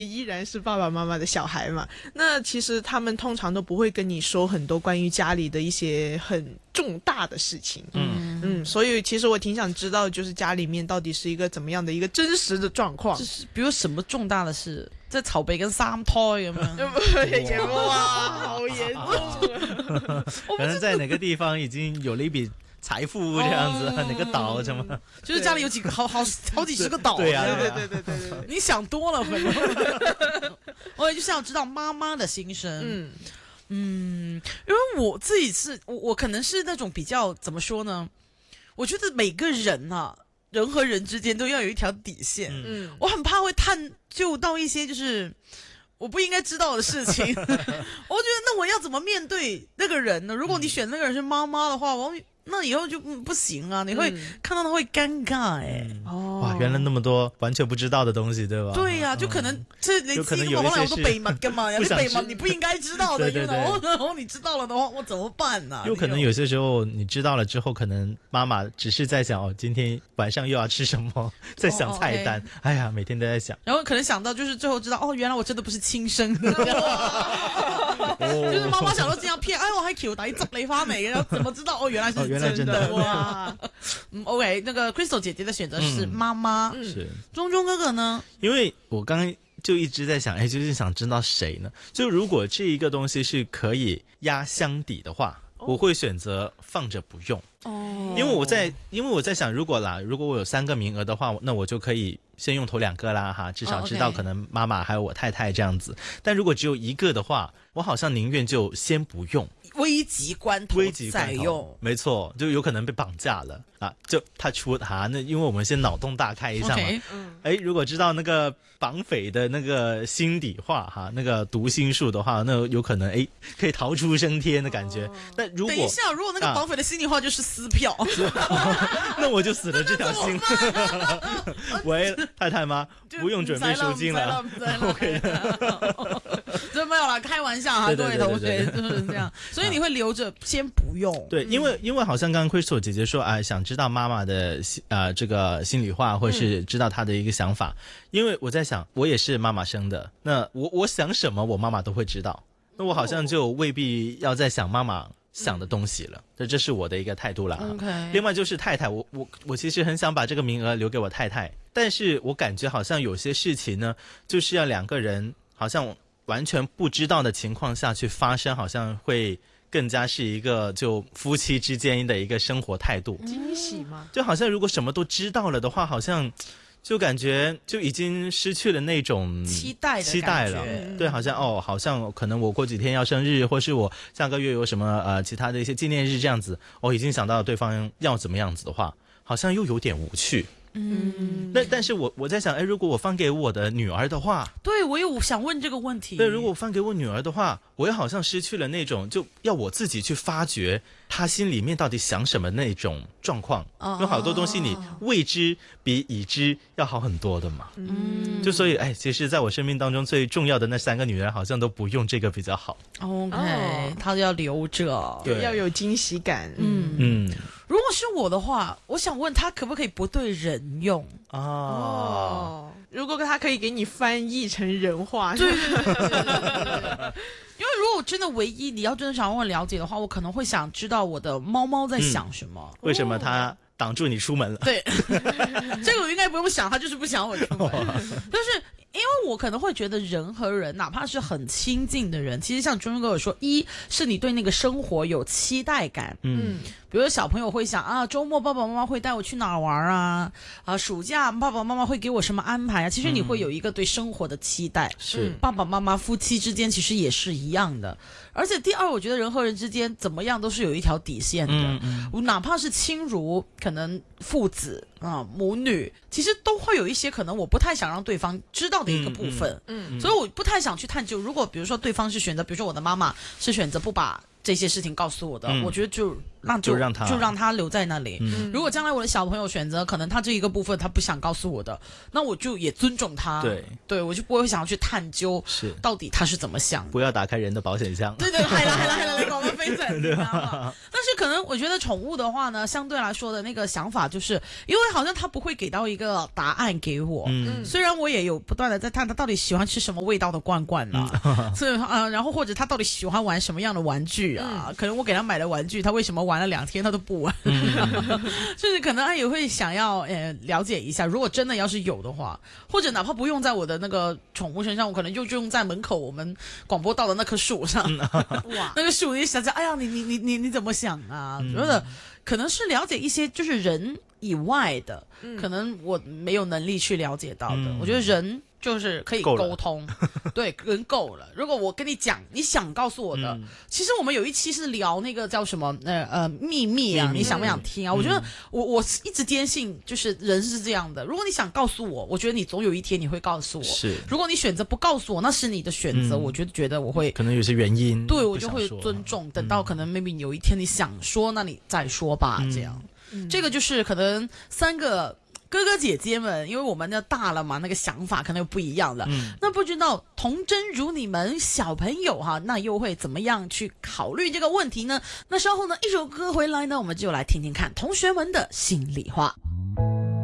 依然是爸爸妈妈的小孩嘛，那其实他们通常都不会跟你说很多关于家里的一些很重大的事情。所以其实我挺想知道，就是家里面到底是一个怎么样的一个真实的状况。 就是比如什么重大的事，在籌備緊三胎咁樣。 哇，好严重啊！ 可能在哪个地方已经有了一笔财富这样子，哪个岛什么， 就是家里有好几十个岛。 对呀， 对， 你想多了，可能。我也就是要知道妈妈的心声。因为我自己是我可能是那种比较怎么说呢？我觉得每个人啊，人和人之间都要有一条底线。我很怕会探究到一些就是我不应该知道的事情。我觉得那我要怎么面对那个人呢？如果你选那个人是妈妈的话，那以后就不行啊！你会看到他会尴尬哇，原来那么多完全不知道的东西，对吧？ 对呀，就可能你有可能有有一些好多秘密噶嘛，有啲秘密你不应该知道的， 对， 然后你知道了的话，我怎么办呢？ 有可能有些时候你知道了之后，可能妈妈只是在想今天晚上又要吃什么，在想菜单。哎呀，每天都在想， 然后可能想到就是最后知道原来我真的不是亲生的。就是妈妈想到这样骗，我喺橋底執你翻嚟嘅，怎麼知道原來是真的哇？OK， 那個 Crystal 姐姐的選擇是媽媽， 是中哥哥呢？ 因為我剛剛就一直在想，究竟想知道誰呢？就如果這一個東西是可以壓箱底的話，我會選擇放着不用。因為我在想，如果我有3個名額的話，那我就可以先用頭2個啦哈，至少知道可能媽媽還有我太太這樣子。但如果只有一個的話，我好像寧願就先不用， 危急關頭再用。 沒錯，就有可能被綁架了啊！就他出那因為我們先腦洞大開一下嘛。如果知道那個綁匪的那個心底話那個讀心術的話，那有可能可以逃出升天的感覺。但如果等一下，如果那個綁匪的心底話就是撕票， 那我就死了這條心。喂，太太嗎？不用準備贖金了。OK， 真沒有啦，開玩笑哈，各位同學就是這樣。所以你會留着先不用。 對，因為好像剛剛 Crystal 姐姐說，想知道媽媽的這個心裡話，或是知道她的一個想法。因為我在想，我也是媽媽生的，那我想什麼，我媽媽都會知道。那我好像就未必要再想媽媽想的東西了，這是我的一個態度了。另外就是太太，我其實很想把這個名額留給我太太，但是我感覺好像有些事情呢，就是要2個人好像完全不知道的情況下去發生，好像會更加是一個就夫妻之間的一個生活態度。 驚喜嗎？ 就好像如果什麼都知道了的話，好像就感覺就已經失去了那種期待了。對，好像可能我過幾天要生日，或是我下個月有什麼其他的一些紀念日這樣子，已經想到對方要怎麼樣子的話，好像又有點無趣。但是我在想，如果我放給我的女兒的話， 對，我也想問這個問題。 對，如果我放給我女兒的話，我也好像失去了那種就要我自己去發掘她心裏面到底想什麼那種狀況。有好多東西你未知比已知要好很多的嘛。就所以其實在我生命當中最重要的那3個女人好像都不用這個比較好。 OK，她要留着， 要有驚喜感。 如果是我的話，我想問她可不可以不對人用？ 如果他可以給你翻譯成人話， 對。因為如果真的唯一你要真的想讓我了解的話，我可能會想知道我的貓貓在想什麼。 為什麼它擋住你出門了？ 對，這個我應該不用想，它就是不想我出門。但是因為我可能會覺得人和人，哪怕是很親近的人，其實像中哥有說，一是你對那個生活有期待感。比如小朋友會想周末爸爸媽媽會帶我去哪兒玩啊？暑假爸爸媽媽會給我什麼安排啊？其實你會有一個對生活的期待。 是爸爸媽媽夫妻之間其實也是一樣的。而且第二，我覺得人和人之間怎麼樣都是有一條底線的。哪怕是親如可能父子母女，其實都會有一些可能我不太想讓對方知道的一個部分。所以我不太想去探究。如果比如說對方是選擇，比如說我的媽媽是選擇不把這些事情告訴我的，我覺得就那就让他留在那里。如果将来我的小朋友选择可能他这一个部分他不想告诉我的，那我就也尊重他。对，我就不会想要去探究到底他是怎么想的。 不要打开人的保险箱。 对，係啦，你講得非常之啱。但是可能我覺得寵物的話呢，相對來說的那個想法，就是因為好像他不會給到一個答案給我。雖然我也有不斷的在探他到底喜歡吃什麼味道的罐罐啊，所以然後或者他到底喜歡玩什麼樣的玩具啊，可能我給他買的玩具，他為什麼玩了2天他都不玩，就是可能他也會想要了解一下，如果真的要是有的話，或者哪怕不用在我的那個寵物身上，我可能就用在門口我們廣播道的那棵樹上。哇，那個樹你想想，哎呀，你怎麼想啊？覺得可能是了解一些就是人以外的，可能我沒有能力去了解到的。我覺得人就是可以溝通，對，人夠了。如果我跟你講，你想告訴我的，其實我們有一期是聊那個叫什麼秘密啊，你想不想聽啊？我覺得我一直堅信，就是人是這樣的。如果你想告訴我，我覺得你總有一天你會告訴我。是，如果你選擇不告訴我，那是你的選擇。我覺得我會可能有些原因， 對我就會尊重。等到可能 maybe 有一天你想說，那你再說吧。這樣，這個就是可能3個。哥哥姐姐們，因為我們要大了嘛，那個想法可能又不一樣了。那不知道童真如你們小朋友哈，那又會怎麼樣去考慮這個問題呢？那稍後呢，一首歌回來呢，我們就來聽聽看同學們的心裡話。